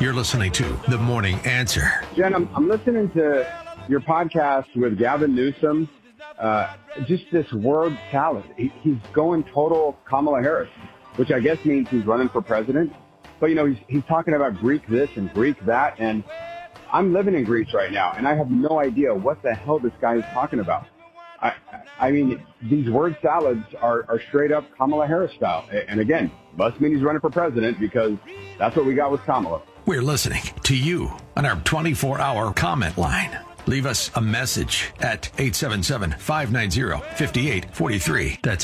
You're listening to The Morning Answer. Jen, I'm listening to your podcast with Gavin Newsom. Just this word salad. He's going total Kamala Harris, which I guess means he's running for president. But, he's talking about Greek this and Greek that. And I'm living in Greece right now, and I have no idea what the hell this guy is talking about. I mean, these word salads are straight up Kamala Harris style. And again, must mean he's running for president because that's what we got with Kamala. We're listening to you on our 24-hour comment line. Leave us a message at 877-590-5843. That's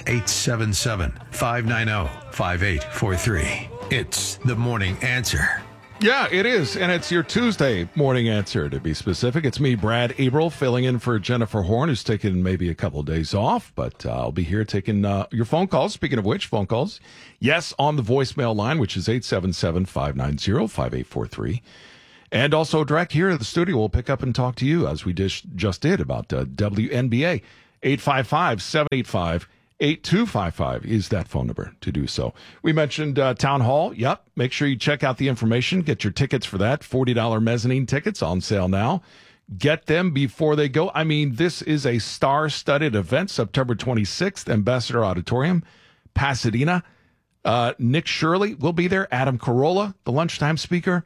877-590-5843. It's The Morning Answer. Yeah, it is, and it's your Tuesday morning answer, to be specific. It's me, Brad Averill, filling in for Jennifer Horn, who's taking maybe a couple of days off, but I'll be here taking your phone calls. Speaking of which, phone calls. Yes, on the voicemail line, which is 877-590-5843. And also direct here at the studio, we'll pick up and talk to you, as we just did, about WNBA. 855-785-8255 is that phone number to do so. We mentioned Town Hall. Yep. Make sure you check out the information. Get your tickets for that. $40 mezzanine tickets on sale now. Get them before they go. I mean, this is a star-studded event, September 26th, Ambassador Auditorium, Pasadena. Nick Shirley will be there. Adam Carolla, the lunchtime speaker.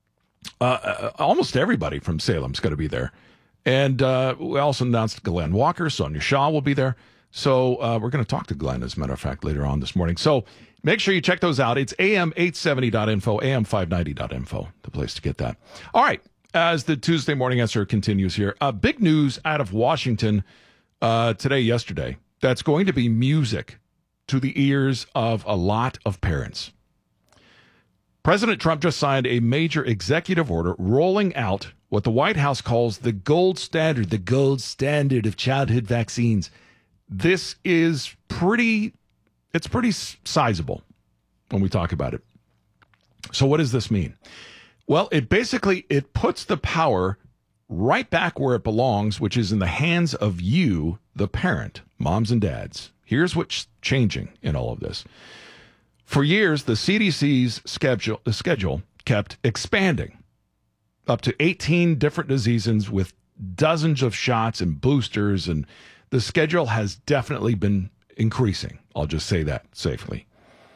Almost everybody from Salem's going to be there. And we also announced Glenn Walker. Sonia Shaw will be there. So we're going to talk to Glenn, as a matter of fact, later on this morning. So make sure you check those out. It's am870.info, am590.info, the place to get that. All right, as the Tuesday morning answer continues here, big news out of Washington yesterday, that's going to be music to the ears of a lot of parents. President Trump just signed a major executive order rolling out what the White House calls the gold standard of childhood vaccines. This is pretty sizable when we talk about it. So what does this mean? Well, it puts the power right back where it belongs, which is in the hands of you, the parent, moms and dads. Here's what's changing in all of this. For years, the CDC's schedule kept expanding up to 18 different diseases with dozens of shots and boosters, and the schedule has definitely been increasing. I'll just say that safely.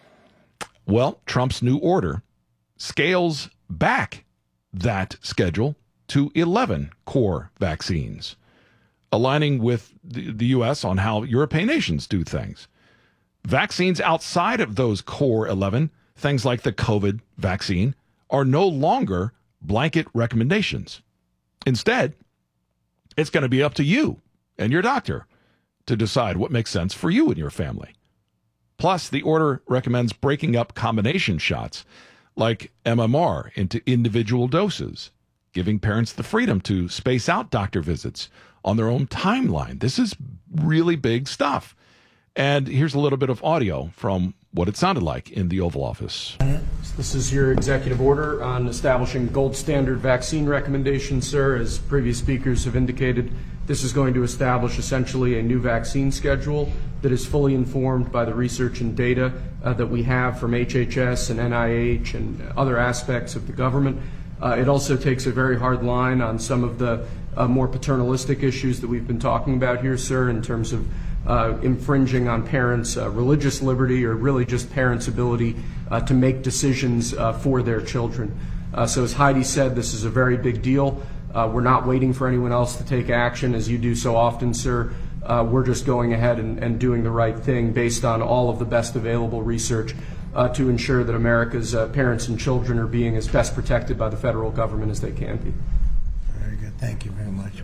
Well, Trump's new order scales back that schedule to 11 core vaccines, aligning with the U.S. on how European nations do things. Vaccines outside of those core 11, things like the COVID vaccine, are no longer blanket recommendations. Instead, it's going to be up to you and your doctor to decide what makes sense for you and your family. Plus, the order recommends breaking up combination shots like MMR into individual doses, giving parents the freedom to space out doctor visits on their own timeline. This is really big stuff. And here's a little bit of audio from what it sounded like in the Oval Office. This is your executive order on establishing gold standard vaccine recommendations, sir. As previous speakers have indicated, this is going to establish essentially a new vaccine schedule that is fully informed by the research and data that we have from HHS and NIH and other aspects of the government. It also takes a very hard line on some of the more paternalistic issues that we've been talking about here, sir, in terms of infringing on parents' religious liberty, or really just parents' ability to make decisions for their children. So as Heidi said, this is a very big deal. We're not waiting for anyone else to take action, as you do so often, sir. We're just going ahead and doing the right thing based on all of the best available research to ensure that America's parents and children are being as best protected by the federal government as they can be. Very good. Thank you very much.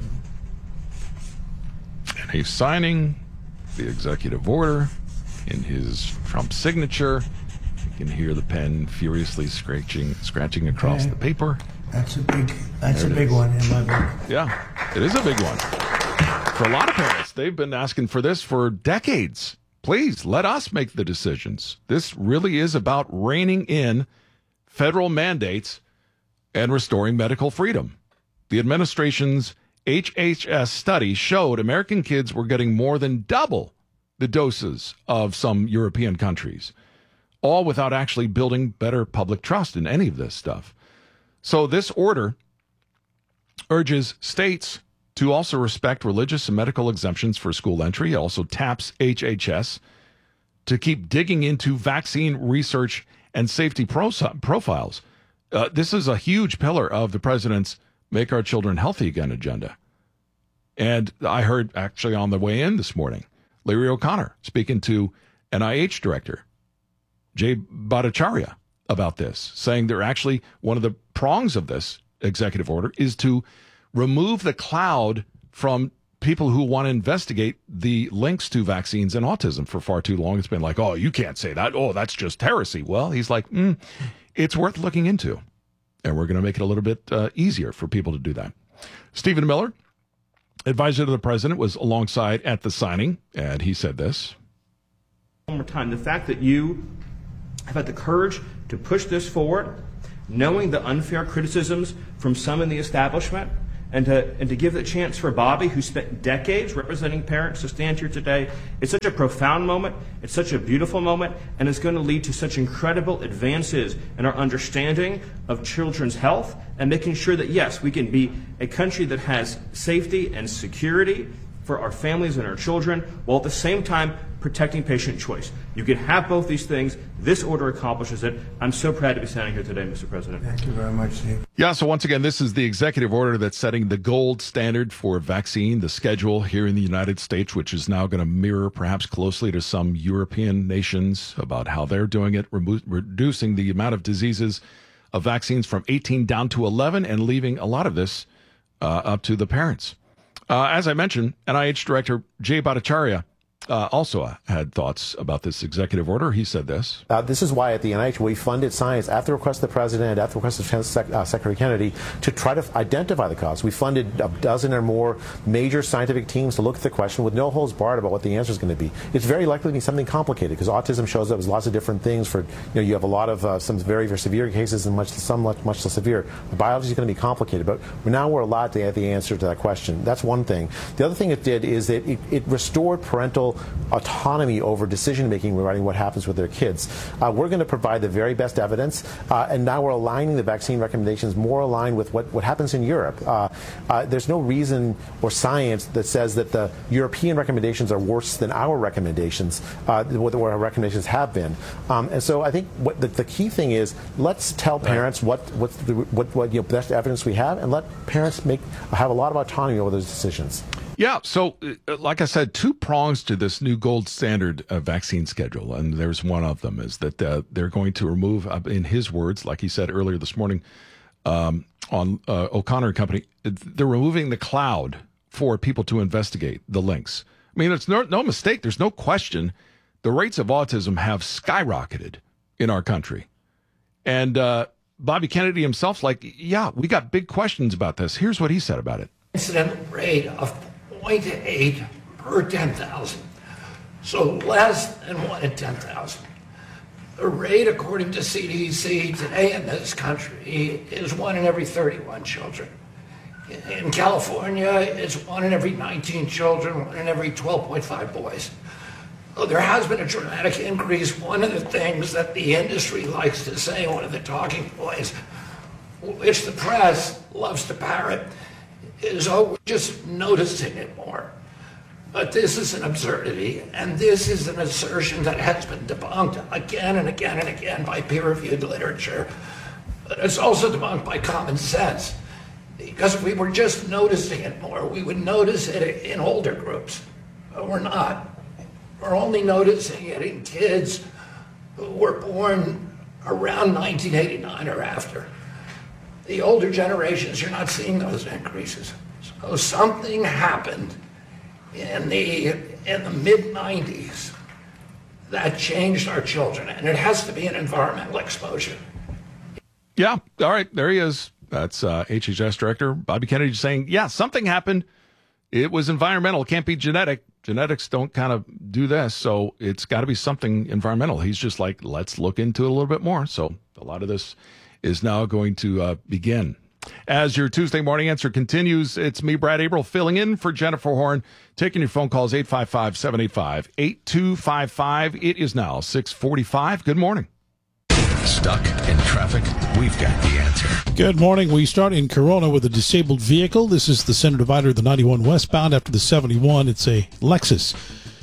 And he's signing the executive order in his Trump signature. You can hear the pen furiously scratching across the paper. That's a big one in my book. Yeah, it is a big one. For a lot of parents, they've been asking for this for decades. Please, let us make the decisions. This really is about reining in federal mandates and restoring medical freedom. The administration's HHS study showed American kids were getting more than double the doses of some European countries, all without actually building better public trust in any of this stuff. So this order urges states to also respect religious and medical exemptions for school entry. It also taps HHS to keep digging into vaccine research and safety profiles. This is a huge pillar of the president's Make Our Children Healthy Again agenda. And I heard actually on the way in this morning, Larry O'Connor speaking to NIH director Jay Bhattacharya about this, saying they're actually one of the prongs of this executive order is to remove the cloud from people who want to investigate the links to vaccines and autism. For far too long, it's been like, oh, you can't say that. Oh, that's just heresy. Well, he's like, it's worth looking into. And we're going to make it a little bit easier for people to do that. Stephen Miller, advisor to the president, was alongside at the signing, and he said this. One more time, the fact that you have had the courage to push this forward, knowing the unfair criticisms from some in the establishment, and to give the chance for Bobby, who spent decades representing parents, to stand here today. It's such a profound moment. It's such a beautiful moment, and it's going to lead to such incredible advances in our understanding of children's health and making sure that, yes, we can be a country that has safety and security for our families and our children, while at the same time protecting patient choice. You can have both these things. This order accomplishes it. I'm so proud to be standing here today, Mr. President. Thank you very much, Steve. Yeah, so once again, this is the executive order that's setting the gold standard for vaccine, the schedule here in the United States, which is now going to mirror perhaps closely to some European nations about how they're doing it, reducing the amount of diseases of vaccines from 18 down to 11 and leaving a lot of this up to the parents. As I mentioned, NIH Director Jay Bhattacharya also had thoughts about this executive order. He said this. This is why at the NIH we funded science at the request of the president, at the request of Secretary Kennedy, to try to identify the cause. We funded a dozen or more major scientific teams to look at the question with no holds barred about what the answer is going to be. It's very likely to be something complicated because autism shows up as lots of different things. You have a lot of some very, very severe cases and some much less severe. The biology is going to be complicated, but now we're allowed to have the answer to that question. That's one thing. The other thing it did is that it restored parental autonomy over decision-making regarding what happens with their kids. We're going to provide the very best evidence, and now we're aligning the vaccine recommendations more aligned with what happens in Europe. There's no reason or science that says that the European recommendations are worse than our recommendations, what our recommendations have been. And so I think what the key thing is, let's tell parents what best evidence we have, and let parents have a lot of autonomy over those decisions. Yeah, so like I said, two prongs to this new gold standard vaccine schedule, and there's one of them is that they're going to remove, in his words, like he said earlier this morning on O'Connor and Company, they're removing the cloud for people to investigate the links. I mean, it's no mistake. There's no question the rates of autism have skyrocketed in our country. And Bobby Kennedy himself's like, yeah, we got big questions about this. Here's what he said about it. Incident rate of 0.8 per 10,000, so less than 1 in 10,000. The rate, according to CDC today in this country, is 1 in every 31 children. In California, it's 1 in every 19 children, 1 in every 12.5 boys. So there has been a dramatic increase. One of the things that the industry likes to say, one of the talking points, which the press loves to parrot, is, oh, we're just noticing it more. But this is an absurdity, and this is an assertion that has been debunked again and again and again by peer-reviewed literature. But it's also debunked by common sense. Because if we were just noticing it more, we would notice it in older groups. But we're not. We're only noticing it in kids who were born around 1989 or after. The older generations, you're not seeing those increases. So something happened in the mid-90s that changed our children, and it has to be an environmental exposure. Yeah, all right, there he is. That's HHS Director Bobby Kennedy saying, yeah, something happened. It was environmental. It can't be genetic. Genetics don't kind of do this, so it's got to be something environmental. He's just like, let's look into it a little bit more. So a lot of this is now going to begin. As your Tuesday morning answer continues, it's me, Brad April, filling in for Jennifer Horn, taking your phone calls, 855-785-8255. It is now 6:45. Good morning. Stuck in traffic? we've got the answer. Good morning. We start in Corona with a disabled vehicle. This is the center divider of the 91 westbound after the 71. It's a Lexus.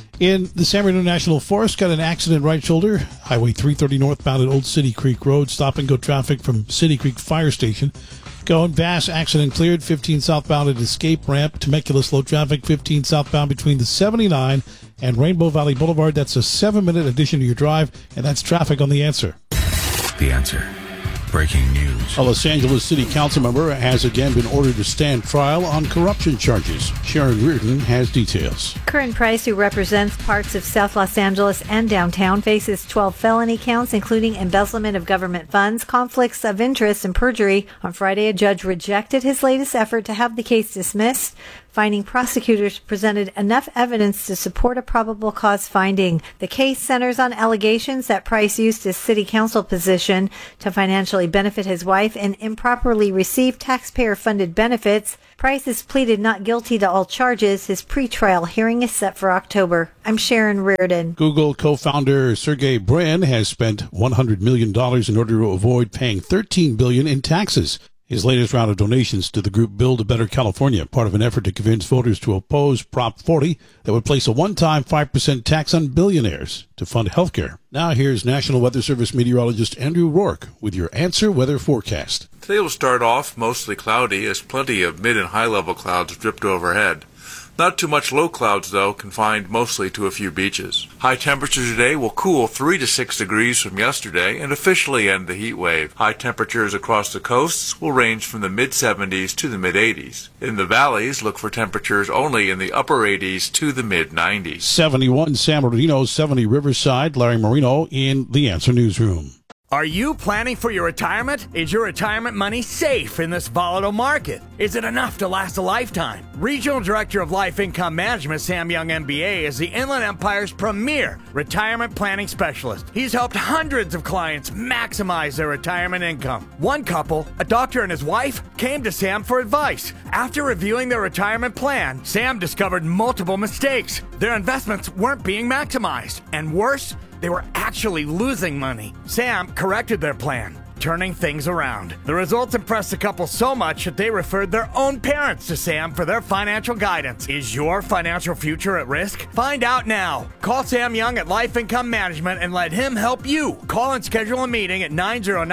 In the San Bernardino National Forest, got an accident right shoulder. Highway 330 northbound at Old City Creek Road. Stop and go traffic from City Creek Fire Station. Going Bass, accident cleared. 15 southbound at Escape Ramp. Temecula slow traffic. 15 southbound between the 79 and Rainbow Valley Boulevard. That's a 7-minute addition to your drive, and that's traffic on The Answer. The Answer. Breaking news. A Los Angeles City Council member has again been ordered to stand trial on corruption charges. Sharon Reardon has details. Curran Price, who represents parts of South Los Angeles and downtown, faces 12 felony counts, including embezzlement of government funds, conflicts of interest, and perjury. On Friday, a judge rejected his latest effort to have the case dismissed, finding prosecutors presented enough evidence to support a probable cause finding. The case centers on allegations that Price used his city council position to financially benefit his wife and improperly receive taxpayer-funded benefits. Price has pleaded not guilty to all charges. His pretrial hearing is set for October. I'm Sharon Reardon. Google co-founder Sergey Brin has spent $100 million in order to avoid paying $13 billion in taxes. His latest round of donations to the group Build a Better California, part of an effort to convince voters to oppose Prop 40 that would place a one-time 5% tax on billionaires to fund health care. Now here's National Weather Service meteorologist Andrew Rourke with your Answer Weather forecast. Today will start off mostly cloudy as plenty of mid and high-level clouds drift overhead. Not too much low clouds, though, confined mostly to a few beaches. High temperatures today will cool 3 to 6 degrees from yesterday and officially end the heat wave. High temperatures across the coasts will range from the mid-70s to the mid-80s. In the valleys, look for temperatures only in the upper 80s to the mid-90s. 71 San Bernardino, 70 Riverside. Larry Marino in the Answer Newsroom. Are you planning for your retirement? Is your retirement money safe in this volatile market? Is it enough to last a lifetime? Regional Director of Life Income Management, Sam Young MBA, is the Inland Empire's premier retirement planning specialist. He's helped hundreds of clients maximize their retirement income. One couple, a doctor and his wife, came to Sam for advice. After reviewing their retirement plan, Sam discovered multiple mistakes. Their investments weren't being maximized. And worse, they were actually losing money. Sam corrected their plan, turning things around. The results impressed the couple so much that they referred their own parents to Sam for their financial guidance. Is your financial future at risk? Find out now. Call Sam Young at Life Income Management and let him help you. Call and schedule a meeting at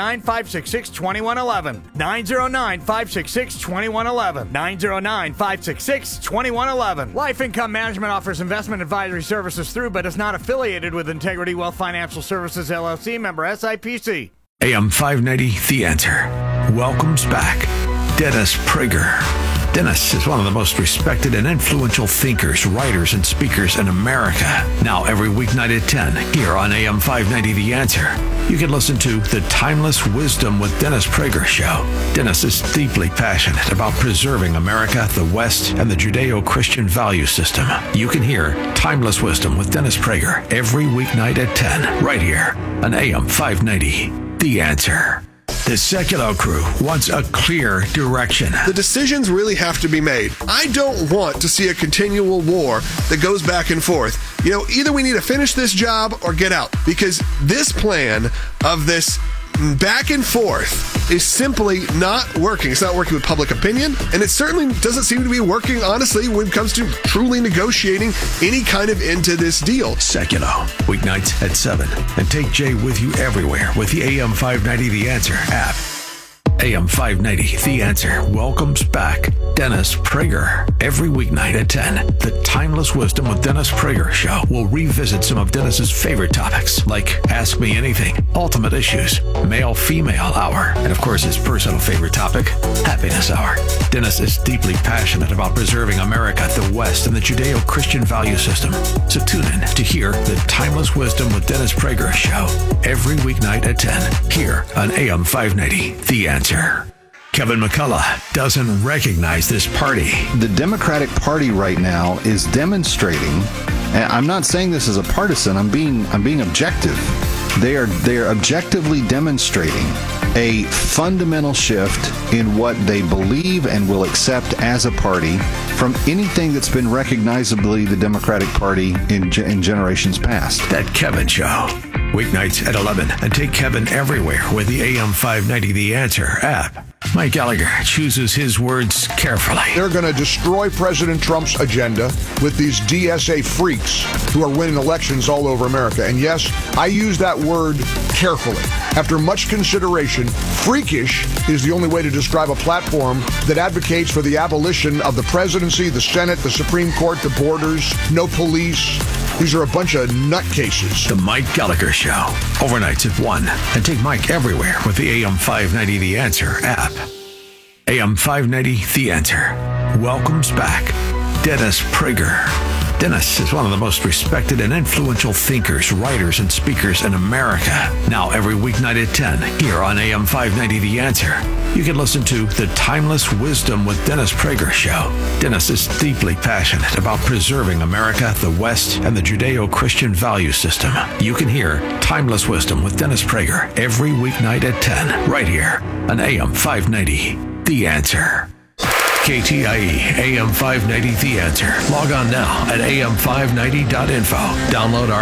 909-566-2111. 909-566-2111. 909-566-2111. Life Income Management offers investment advisory services through but is not affiliated with Integrity Wealth Financial Services, LLC, member SIPC. AM 590, The Answer, welcomes back Dennis Prager. Dennis is one of the most respected and influential thinkers, writers, and speakers in America. Now every weeknight at 10, here on AM 590, The Answer, you can listen to The Timeless Wisdom with Dennis Prager show. Dennis is deeply passionate about preserving America, the West, and the Judeo-Christian value system. You can hear Timeless Wisdom with Dennis Prager every weeknight at 10, right here on AM 590, The Answer. The Secular crew wants a clear direction. The decisions really have to be made. I don't want to see a continual war that goes back and forth. You know, either we need to finish this job or get out, because this plan of this back and forth is simply not working. It's not working with public opinion, and it certainly doesn't seem to be working, honestly, when it comes to truly negotiating any kind of end to this deal. Secular, weeknights at 7. And take Jay with you everywhere with the AM 590 The Answer app. AM 590 The Answer welcomes back Dennis Prager. Every weeknight at 10, the Timeless Wisdom with Dennis Prager show will revisit some of Dennis's favorite topics, like Ask Me Anything, Ultimate Issues, Male-Female Hour, and of course his personal favorite topic, Happiness Hour. Dennis is deeply passionate about preserving America, the West, and the Judeo-Christian value system. So tune in to hear the Timeless Wisdom with Dennis Prager show every weeknight at 10, here on AM 590 The Answer. Kevin McCullough doesn't recognize this party. The Democratic Party right now is demonstrating, and I'm not saying this as a partisan, I'm being objective. They are objectively demonstrating a fundamental shift in what they believe and will accept as a party from anything that's been recognizably the Democratic Party in generations past. That Kevin Show. Weeknights at 11, and take Kevin everywhere with the AM 590 The Answer app. Mike Gallagher chooses his words carefully. They're going to destroy President Trump's agenda with these DSA freaks who are winning elections all over America. And yes, I use that word carefully. After much consideration, freakish is the only way to describe a platform that advocates for the abolition of the presidency, the Senate, the Supreme Court, the borders, no police. These are a bunch of nutcases. The Mike Gallagher Show, overnights at 1. And take Mike everywhere with the AM 590 The Answer app. AM 590 The Answer welcomes back Dennis Prager. Dennis is one of the most respected and influential thinkers, writers, and speakers in America. Now every weeknight at 10 here on AM 590 The Answer. You can listen to The Timeless Wisdom with Dennis Prager Show. Dennis is deeply passionate about preserving America, the West, and the Judeo-Christian value system. You can hear Timeless Wisdom with Dennis Prager every weeknight at 10 right here on AM 590 The Answer. KTIE AM 590 The Answer. Log on now at am590.info. Download our